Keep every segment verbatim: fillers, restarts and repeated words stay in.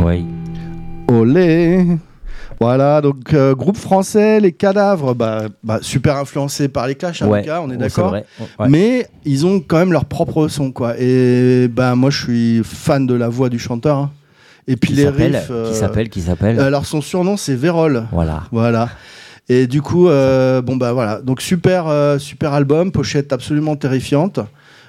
Oui. Olé. Voilà, donc euh, groupe français, les Cadavres, bah, bah, super influencés par les Clash, hein, Ouais, Lucas, on est ouais, d'accord. c'est vrai. Ouais. Mais ils ont quand même leur propre son, quoi. Et bah, moi, je suis fan de la voix du chanteur. Hein. Et puis Qui les s'appelle, riffs. Euh, qui s'appelle, qui s'appelle. Alors son surnom, c'est Vérol. Voilà. Voilà. Et du coup, euh, bon bah voilà. Donc super, euh, super album, pochette absolument terrifiante.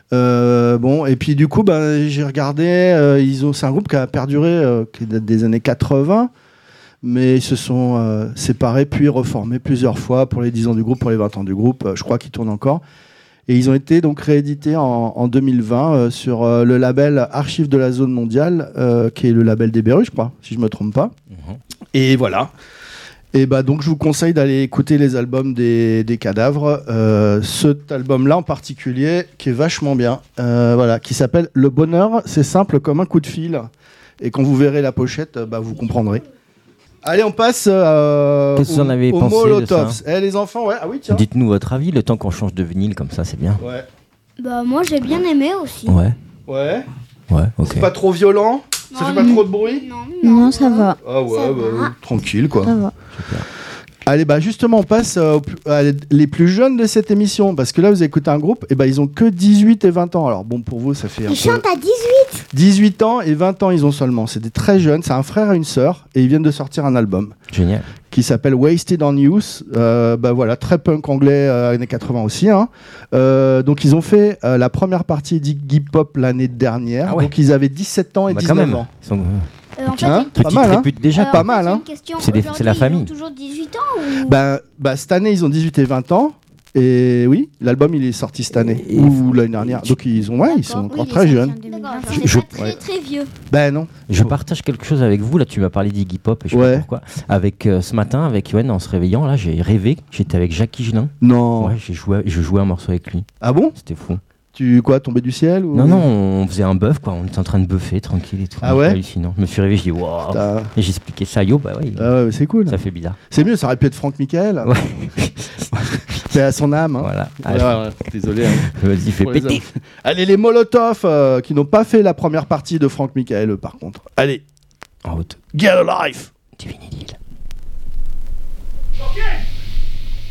Euh, bon, et puis du coup, bah, j'ai regardé. Euh, ils ont, c'est un groupe qui a perduré, euh, qui date des années quatre-vingts. Mais ils se sont euh, séparés puis reformés plusieurs fois pour les dix ans du groupe, pour les vingt ans du groupe. Euh, je crois qu'ils tournent encore. Et ils ont été donc réédités en, en deux mille vingt euh, sur euh, le label Archives de la Zone Mondiale, euh, qui est le label des Berus, je crois, si je me trompe pas. Mmh. Et voilà. Et bah donc je vous conseille d'aller écouter les albums des, des Cadavres. Euh, cet album-là en particulier, qui est vachement bien, euh, voilà, qui s'appelle Le Bonheur, c'est simple comme un coup de fil. Et quand vous verrez la pochette, bah, vous comprendrez. Allez, on passe euh, Qu'est-ce que vous en avez au, pensé au de Molotov. ça Eh les enfants, ouais, ah oui tiens. Dites-nous votre avis, le temps qu'on change de vinyle comme ça, c'est bien. Ouais. Bah moi j'ai bien aimé aussi. Ouais. Ouais. Ouais, ok. C'est pas trop violent. Ça Non, fait pas non. trop de bruit. Non, Non, ça va. Ah ouais, Ça bah, va. tranquille quoi. Ça va. Super. Allez, bah justement, on passe euh, aux plus- à les plus jeunes de cette émission, parce que là, vous écoutez un groupe, et bah ils ont que dix-huit et vingt ans. Alors bon, pour vous, ça fait un Ils peu... chantent à dix-huit. dix-huit ans et vingt ans, ils ont seulement. C'est des très jeunes, c'est un frère et une sœur, et ils viennent de sortir un album Génial. qui s'appelle Wasted on Youth. Euh, bah voilà, très punk anglais, euh, années quatre-vingts aussi. Hein. Euh, donc ils ont fait euh, la première partie d'Iggy Pop l'année dernière. Ah ouais. Donc ils avaient dix-sept ans et Bah, quand dix-neuf même. ans. Ils sont- Euh, en fait, Hein j'ai une Pas Petite mal, hein. répute déjà. Alors, pas en fait, mal, j'ai hein. une question. C'est des- c'est la Aujourd'hui, famille. Ils ont toujours dix-huit ans ou... Bah, bah, cette année, ils ont dix-huit et vingt ans. Et oui, l'album il est sorti cette année Et- ou l'année dernière. Donc ils ont, ouais, ils sont D'accord, encore oui, très il est jeunes. sorti en deux mille vingt. Je- C'est je- pas très ouais. très vieux. Ben non. Je partage quelque chose avec vous. Là, tu m'as parlé d'Iggy Pop et je sais Ouais. pas pourquoi. Avec euh, ce matin, avec Yoann, en se réveillant, là, j'ai rêvé. J'étais avec Jacques Higelin. Non. Ouais, j'ai joué, je jouais un morceau avec lui. Ah bon? C'était fou. Tu quoi, tombé du ciel ou... Non, non, on faisait un bœuf, quoi. On était en train de buffer, tranquille et tout. Ah ouais? Hallucinant. Je me suis réveillé, j'ai dit, waouh. T'as- Et j'ai expliqué ça à Yo, bah ouais, Ah ouais, c'est cool. ça fait bizarre. C'est mieux, ça aurait pu être Franck Michael. Ouais. C'est à son âme. Hein. Voilà. Ouais, Ah, ouais, désolé. Hein. Vas-y, fais Pour les péter. hommes. Allez, les Molotov euh, qui n'ont pas fait la première partie de Franck Michael, eux, par contre. Allez, En route. get a life. Du vinyle.